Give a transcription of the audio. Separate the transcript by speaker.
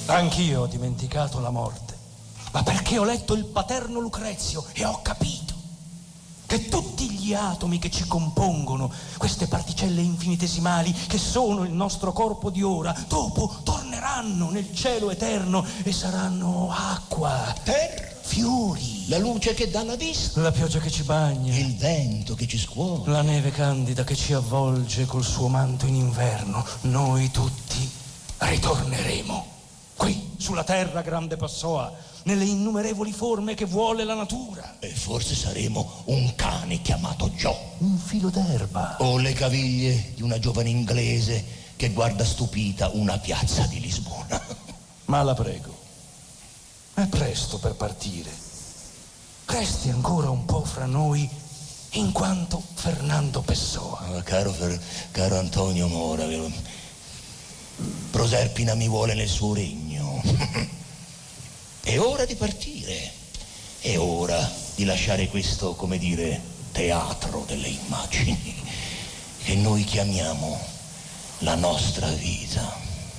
Speaker 1: Anch'io ho dimenticato la morte, ma perché ho letto il paterno Lucrezio e ho capito che tutti gli atomi che ci compongono, queste particelle infinitesimali che sono il nostro corpo di ora, dopo torneranno nel cielo eterno e saranno acqua,
Speaker 2: terra,
Speaker 1: fiori,
Speaker 2: la luce che dà la vista,
Speaker 1: la pioggia che ci bagna,
Speaker 2: il vento che ci scuote,
Speaker 1: la neve candida che ci avvolge col suo manto in inverno. Noi tutti ritorneremo qui sulla terra grande Passoa, nelle innumerevoli forme che vuole la natura.
Speaker 2: E forse saremo un cane chiamato Joe,
Speaker 1: un filo d'erba,
Speaker 2: o le caviglie di una giovane inglese che guarda stupita una piazza di Lisbona.
Speaker 1: Ma la prego, è presto per partire. Resti ancora un po' fra noi in quanto Fernando Pessoa.
Speaker 2: Caro Antonio Mora, Proserpina mi vuole nel suo regno. È ora di partire, è ora di lasciare questo, come dire, teatro delle immagini che noi chiamiamo la nostra vita.